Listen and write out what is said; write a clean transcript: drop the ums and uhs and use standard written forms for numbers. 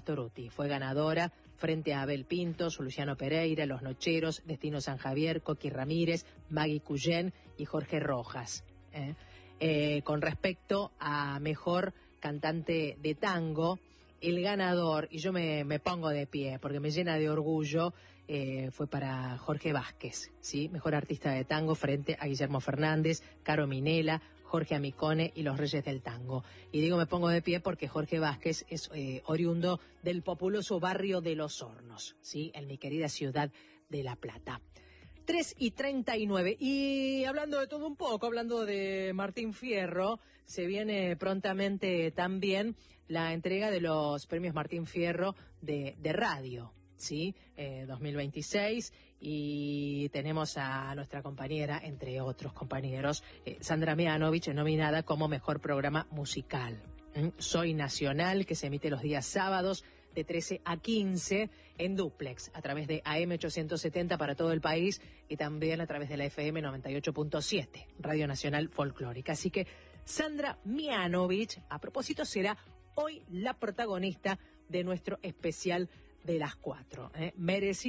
Pastorutti. Fue ganadora frente a Abel Pintos, Luciano Pereira, Los Nocheros, Destino San Javier, Coqui Ramírez, Maggie Cuyén y Jorge Rojas. Con respecto a mejor cantante de tango, el ganador, y yo me pongo de pie porque me llena de orgullo, fue para Jorge Vázquez, ¿sí? Mejor artista de tango frente a Guillermo Fernández, Caro Minela, Jorge Amicone y los Reyes del Tango. Y digo me pongo de pie porque Jorge Vázquez es oriundo del populoso barrio de Los Hornos, ¿sí? En mi querida ciudad de La Plata. 3:39. Y hablando de todo un poco, hablando de Martín Fierro, se viene prontamente también la entrega de los premios Martín Fierro de radio, ¿sí? 2026, y tenemos a nuestra compañera, entre otros compañeros, Sandra Mianovich, nominada como Mejor Programa Musical. Soy Nacional, que se emite los días sábados de 13 a 15 en dúplex, a través de AM 870 para todo el país y también a través de la FM 98.7, Radio Nacional Folclórica. Así que Sandra Mianovich, a propósito, será hoy la protagonista de nuestro especial de las 4. Merecido.